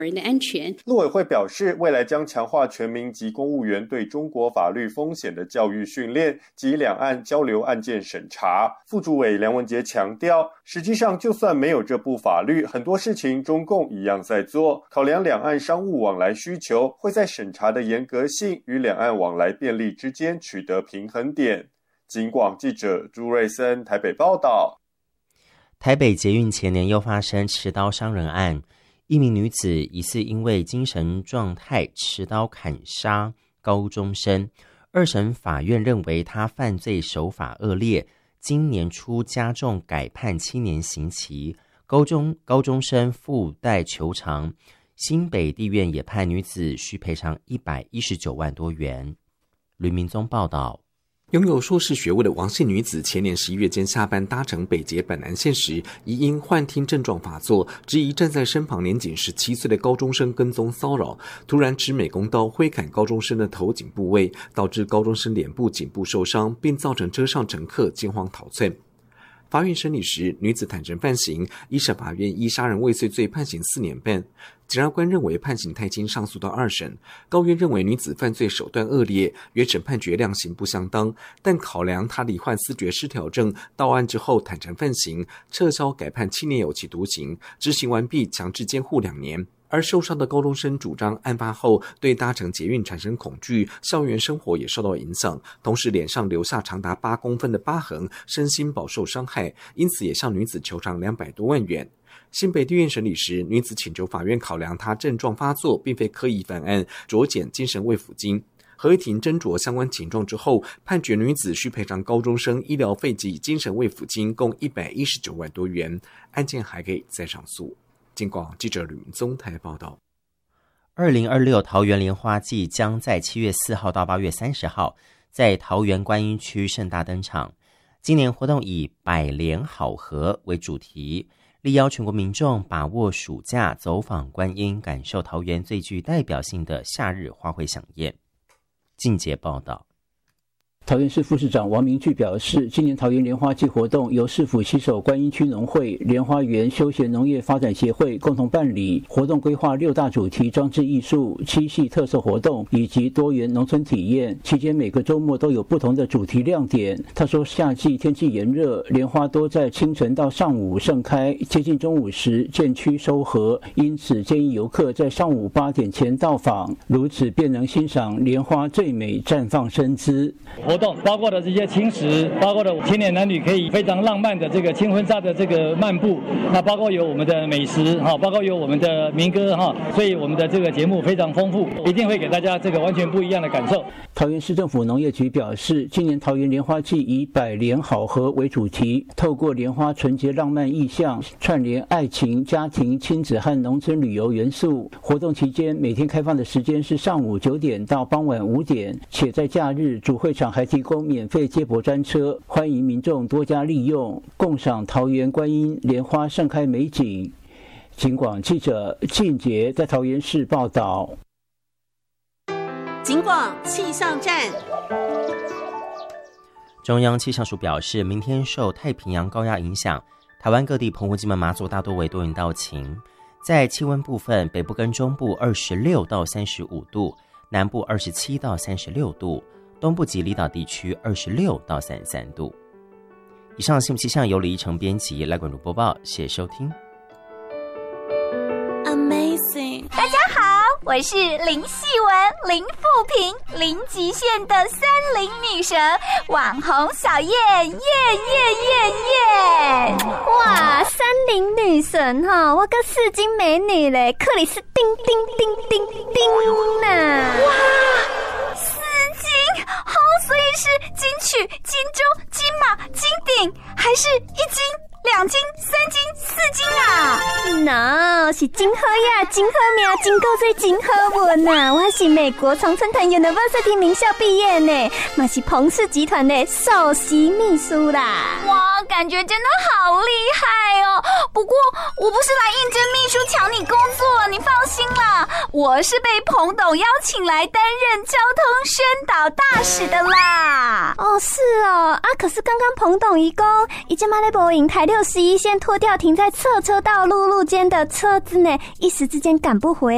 人的安全。 陆委会表示，未来将强化全民及公务员对中国法律风险的教育训练及两岸交流案件审查。副主委梁文杰强调，实际上就算没有这部法律，很多事情中共一样在做。考量两岸商务往来需求，会在审查的严格性与两岸往来便利之间取得平衡点。警广记者朱瑞森台北报道。 台北捷运前年又发生持刀伤人案，一名女子疑似因为精神状态持刀砍杀高中生，二审法院认为她犯罪手法恶劣，今年初加重改判7年刑期，高中生附带求偿。新北地院也判女子需赔偿119万多元。吕明宗报道。 拥有硕士学位的王姓女子前年11月间下班搭乘北捷板南线时，疑因幻听症状发作，质疑站在身旁年仅17岁的高中生跟踪骚扰，突然持美工刀挥砍高中生的头颈部位，导致高中生脸部颈部受伤，并造成车上乘客惊慌逃窜。法院审理时，女子坦诚犯行，一审法院依杀人未遂罪判刑4年半。检察官认为判刑太轻，上诉到2审。高院认为女子犯罪手段恶劣，原审判决量刑不相当，但考量她罹患思觉失调症，到案之后坦诚犯行，撤销改判7年有期徒刑，执行完毕强制监护2年。而受伤的高中生主张案发后对搭乘捷运产生恐惧，校园生活也受到影响，同时脸上留下长达8公分的疤痕，身心饱受伤害，因此也向女子求偿200多万元。新北地院审理时，女子请求法院考量她症状发作并非刻意犯案，酌减精神慰抚金。合议庭斟酌相关情状之后，判决女子需赔偿高中生医疗费及精神慰抚金共119万多元，案件还可以再上诉。警广记者吕明宗台报道。 2026桃园莲花季将在7月4号到8月30号在桃园观音区盛大登场。今年活动以百莲好合为主题，力邀全国民众把握暑假走访观音，感受桃园最具代表性的夏日花卉飨宴。进阶报道。 桃园市副市长王明炬表示，今年桃园莲花季活动由市府携手观音区农会、莲花园休闲农业发展协会共同办理。活动规划6大主题装置艺术、7系特色活动以及多元农村体验，期间每个周末都有不同的主题亮点。他说，夏季天气炎热，莲花多在清晨到上午盛开，接近中午时渐趋收合，因此建议游客在上午8点前到访，如此便能欣赏莲花最美绽放身姿。 活动包括的这些青石，包括的青年男女可以非常浪漫的这个青婚纱的这个漫步，那包括有我们的美食包括有我们的民歌所以我们的这个节目非常丰富，一定会给大家这个完全不一样的感受。 桃园市政府农业局表示，今年桃园莲花季以百莲好合为主题，透过莲花纯洁浪漫意象，串联爱情、家庭、亲子和农村旅游元素。活动期间每天开放的时间是上午9点到傍晚5点，且在假日主会场还提供免费接驳专车，欢迎民众多加利用，共赏桃园观音莲花盛开美景。警广记者靳杰在桃园市报道。 警广气象站。 中央气象署表示，明天受太平洋高压影响，台湾各地澎湖、金门、马祖大多为多云到晴。在气温部分，北部跟中部26到35度，南部27到36度，东部及离岛地区26到33度。以上新闻气象由李依晨编辑，赖管如播报，谢谢收听。 Amazing！ 大家好，我是林细文、林富平、林极限的30女神，网红小燕，耶耶耶耶！哇，30女神哈，我个4金美女嘞，克里斯叮叮叮叮叮呐！哇，4金，好，所以是金曲、金钟、金马、金鼎，还是1金、2金、3金、4金啊？那是真好呀，真好命，真够最真好运呐！我是美国常春藤 University 名校毕业呢，嘛是彭氏集团的首席秘书啦。哇，感觉真的好厉害哦！不过我不是来应征秘书抢你工作，你放心啦，我是被彭董邀请来担任交通宣导大使的啦。哦，是哦，可是刚刚彭董一公已经在博影台61线脱掉停在侧车道路间的车子呢，一时之间赶不回来。